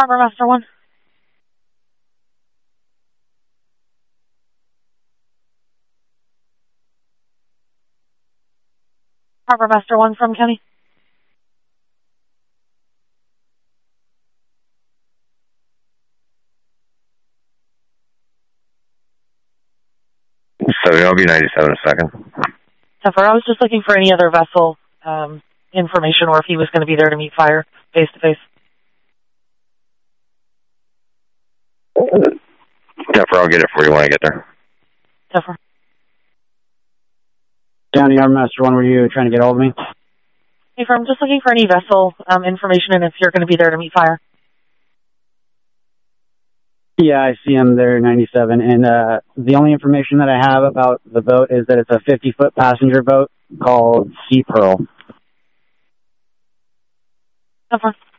Harbor Master 1. Harbor Master 1 from County. So I'll be 97 a second. Zephyr, I was just looking for any other vessel information or if he was going to be there to meet fire face to face. Zephyr, I'll get it for you when I get there. Zephyr. County Harbor Master 1, were you trying to get hold of me? Hey, I'm just looking for any vessel information and if you're going to be there to meet fire. Yeah, I see him there, 97. And the only information that I have about the boat is that it's a 50-foot passenger boat called Sea Pearl. Zephyr.